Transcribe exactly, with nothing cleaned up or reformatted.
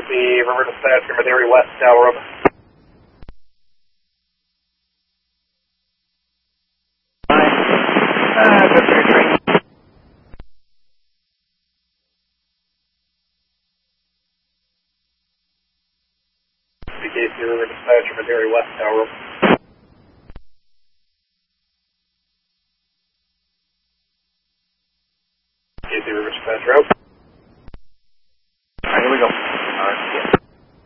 the River Dispatcher, Madera West Tower, over. Uh, good three three. B K C River Dispatcher, Madera West Tower, over. B K C River Dispatcher, out.